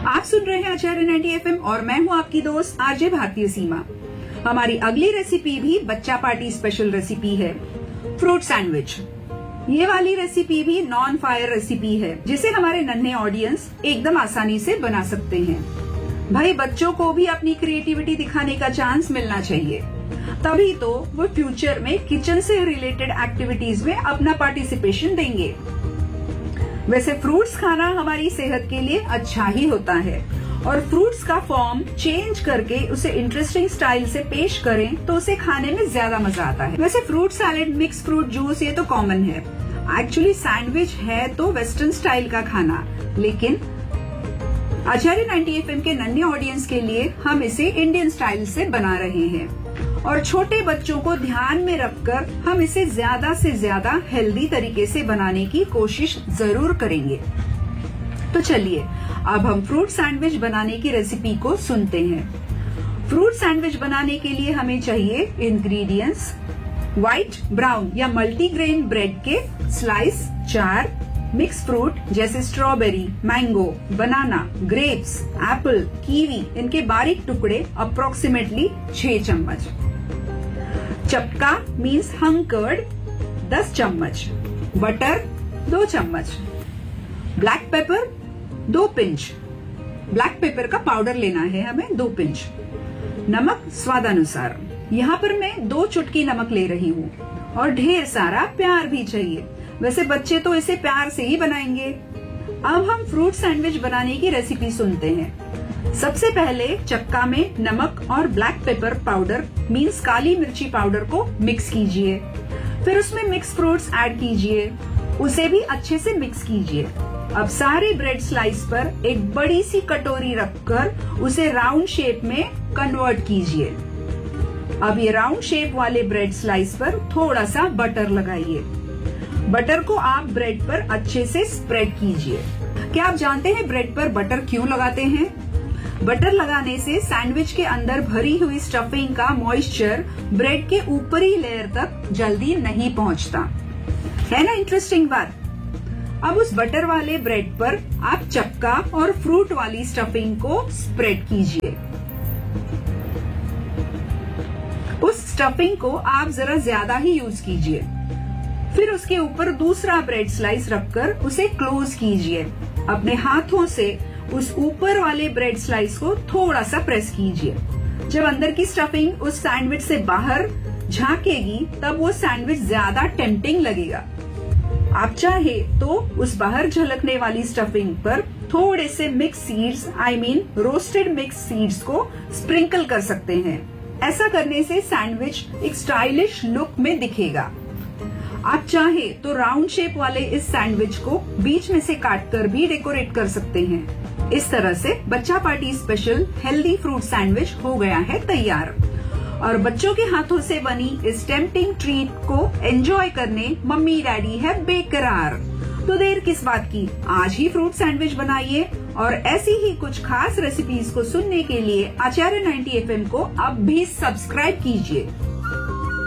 आप सुन रहे हैं आचार्य 90 FM और मैं हूं आपकी दोस्त आरजे भारतीय सीमा। हमारी अगली रेसिपी भी बच्चा पार्टी स्पेशल रेसिपी है, फ्रूट सैंडविच। ये वाली रेसिपी भी नॉन फायर रेसिपी है जिसे हमारे नन्हे ऑडियंस एकदम आसानी से बना सकते हैं। भाई बच्चों को भी अपनी क्रिएटिविटी दिखाने का चांस मिलना चाहिए, तभी तो वो फ्यूचर में किचन से रिलेटेड एक्टिविटीज में अपना पार्टिसिपेशन देंगे। वैसे फ्रूट्स खाना हमारी सेहत के लिए अच्छा ही होता है और फ्रूट्स का फॉर्म चेंज करके उसे इंटरेस्टिंग स्टाइल से पेश करें तो उसे खाने में ज्यादा मजा आता है। वैसे fruit salad, mix fruit juice ये तो कॉमन है। एक्चुअली सैंडविच है तो वेस्टर्न स्टाइल का खाना, लेकिन आचार्य 90 FM के नन्हे ऑडियंस के लिए हम इसे इंडियन स्टाइल से बना रहे हैं और छोटे बच्चों को ध्यान में रखकर हम इसे ज्यादा से ज्यादा हेल्दी तरीके से बनाने की कोशिश जरूर करेंगे। तो चलिए अब हम फ्रूट सैंडविच बनाने की रेसिपी को सुनते हैं। फ्रूट सैंडविच बनाने के लिए हमें चाहिए इंग्रेडिएंट्स: व्हाइट, ब्राउन या मल्टीग्रेन ब्रेड के स्लाइस 4, मिक्स फ्रूट जैसे स्ट्रॉबेरी, मैंगो, बनाना, ग्रेप्स, एप्पल, कीवी, इनके बारीक टुकड़े अप्रोक्सीमेटली 6 चम्मच, चपका मीन्स हंग कर्ड 10 चम्मच, बटर 2 चम्मच, black pepper 2 pinch, black pepper का पाउडर लेना है हमें 2 पिंच, नमक स्वादानुसार। यहाँ पर मैं 2 चुटकी नमक ले रही हूँ और ढेर सारा प्यार भी चाहिए। वैसे बच्चे तो इसे प्यार से ही बनाएंगे। अब हम फ्रूट सैंडविच बनाने की रेसिपी सुनते हैं। सबसे पहले चक्का में नमक और ब्लैक पेपर पाउडर मीन्स काली मिर्ची पाउडर को मिक्स कीजिए। फिर उसमें मिक्स फ्रूट्स ऐड कीजिए, उसे भी अच्छे से मिक्स कीजिए। अब सारे ब्रेड स्लाइस पर एक बड़ी सी कटोरी रखकर उसे राउंड शेप में कन्वर्ट कीजिए। अब ये राउंड शेप वाले ब्रेड स्लाइस पर थोड़ा सा बटर लगाइए। बटर को आप ब्रेड पर अच्छे से स्प्रेड कीजिए। क्या आप जानते हैं ब्रेड पर बटर क्यों लगाते हैं? बटर लगाने से सैंडविच के अंदर भरी हुई स्टफिंग का मॉइस्चर ब्रेड के ऊपरी लेयर तक जल्दी नहीं पहुंचता। है ना इंटरेस्टिंग बात? अब उस बटर वाले ब्रेड पर आप चक्का और फ्रूट वाली स्टफिंग को स्प्रेड कीजिए। उस स्टफिंग को आप जरा ज्यादा ही यूज कीजिए। फिर उसके ऊपर दूसरा ब्रेड स्लाइस रखकर उसे क्लोज कीजिए। अपने हाथों से उस ऊपर वाले ब्रेड स्लाइस को थोड़ा सा प्रेस कीजिए। जब अंदर की स्टफिंग उस सैंडविच से बाहर झांकेगी तब वो सैंडविच ज्यादा टेम्पटिंग लगेगा। आप चाहे तो उस बाहर झलकने वाली स्टफिंग पर थोड़े से mix seeds, roasted mix seeds को स्प्रिंकल कर सकते हैं। ऐसा करने से सैंडविच एक स्टाइलिश लुक में दिखेगा। आप चाहे तो राउंड शेप वाले इस सैंडविच को बीच में से काटकर भी डेकोरेट कर सकते हैं। इस तरह से बच्चा party special healthy fruit sandwich हो गया है तैयार और बच्चों के हाथों से बनी इस टेम्पटिंग ट्रीट को एंजॉय करने मम्मी डैडी है बेकरार। तो देर किस बात की, आज ही फ्रूट सैंडविच बनाइए और ऐसी ही कुछ खास रेसिपीज को सुनने के लिए आचार्य 90 FM को अब भी सब्सक्राइब कीजिए।